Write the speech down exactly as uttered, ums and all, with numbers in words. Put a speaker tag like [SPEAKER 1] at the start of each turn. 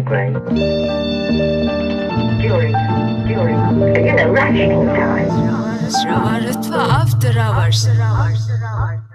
[SPEAKER 1] grey. During, during, you know, rationing time.
[SPEAKER 2] After hours.